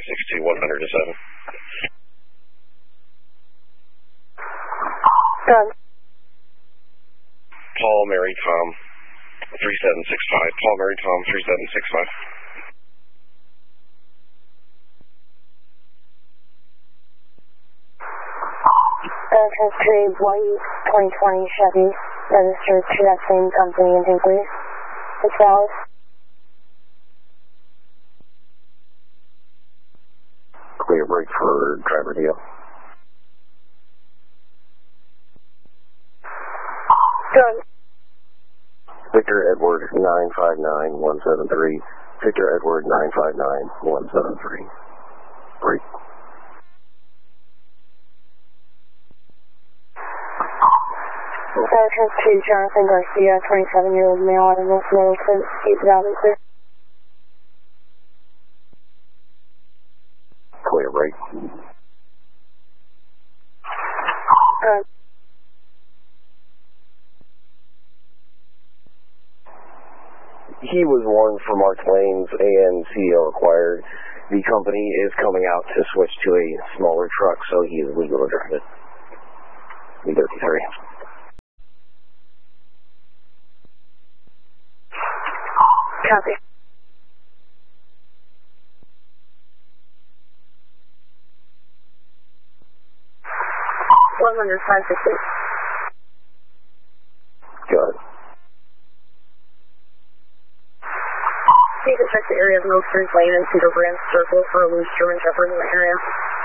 562-100-7. Done. Paul, Mary, Tom, 3765. Paul, Mary, Tom, 3765. Transferred white 2020 Chevy, registered to that same company in Hinkley. 6 hours. Clear break for driver deal. Done. Victor Edward 959173. Victor Edward 959173. Break. Transferred to Jonathan Garcia, 27-year-old male out of North Middleton, 8,000 clear. Clear break. He was warned for marked lanes and CDL required. The company is coming out to switch to a smaller truck, so he is legal to drive it. E33. Copy. $100, 568. Got it. Please check the area of Mill Springs Lane and Cedar Branch Circle for a loose German Shepherd in the area.